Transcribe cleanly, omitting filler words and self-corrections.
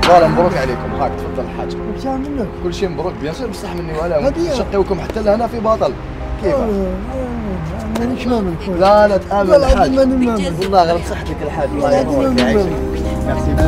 والله مبروك عليكم. هاك تفضل الحاج. كان منك كل شيء مبروك، بيصير بصح مني ولا شقيوكم حتى لهنا في باطل. كيف؟ مانيش مامن. لا لا تآمن الحاج. والله ماني مامن. والله غلط صحتك الحاج. الله يبارك فيك.